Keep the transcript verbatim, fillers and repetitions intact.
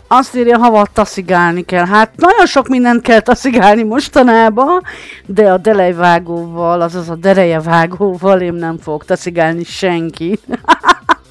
Azt írja, havat taszigálni kell. Hát nagyon sok mindent kell taszigálni mostanában, de a delejvágóval, azaz a derejevágóval én nem fogok taszigálni senki.